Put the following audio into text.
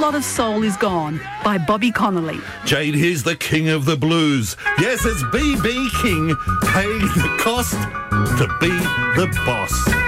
Lot of Soul Is Gone by Bobby Connolly. Jade, here's the king of the blues. Yes, it's B.B. King paying the cost to be the boss.